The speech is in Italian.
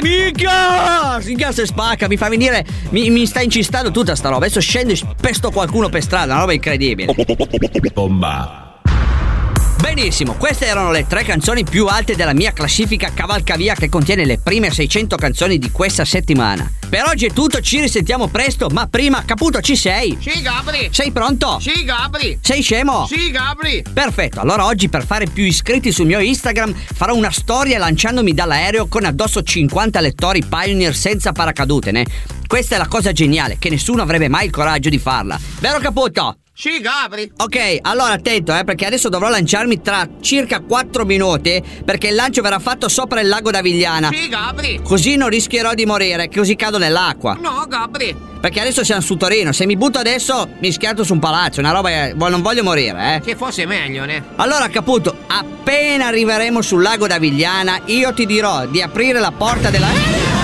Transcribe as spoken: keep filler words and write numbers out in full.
minchia! Minchia se spacca, mi fa venire. Mi, mi sta incistando tutta sta roba. Adesso scendo e pesto qualcuno per strada, una roba incredibile. Bomba. Benissimo, queste erano le tre canzoni più alte della mia classifica cavalcavia che contiene le prime seicento canzoni di questa settimana. Per oggi è tutto, ci risentiamo presto, ma prima, Caputo, ci sei? Sì, Gabri. Sei pronto? Sì, Gabri. Sei scemo? Sì, Gabri. Perfetto, allora oggi per fare più iscritti sul mio Instagram farò una storia lanciandomi dall'aereo con addosso cinquanta lettori Pioneer senza paracadute, né? Questa è la cosa geniale, che nessuno avrebbe mai il coraggio di farla. Vero, Caputo? Sì, Gabri. Ok, allora attento, eh, perché adesso dovrò lanciarmi tra circa quattro minuti, perché il lancio verrà fatto sopra il lago d'Avigliana. Sì, Gabri. Così non rischierò di morire, così cado nell'acqua. No, Gabri. Perché adesso siamo su Torino, se mi butto adesso mi schianto su un palazzo, una roba che non voglio morire, eh. Che fosse meglio, ne? Allora, Caputo, appena arriveremo sul lago d'Avigliana, io ti dirò di aprire la porta della...